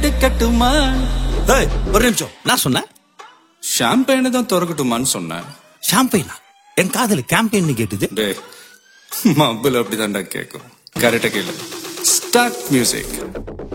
கட்டுமா? ஏய், ஒரு நிமிஷம். நான் சொன்னேன் ஷாம்பெயினை தான் திறக்கட்டுமான்னு சொன்னேன். ஷாம்பெயினா? என் காதல கேம்பெயின் கேட்டுது. டேய், மப்பிள் அப்படிதான்டா கேட்கும். கரெக்டா கேளு. Start music.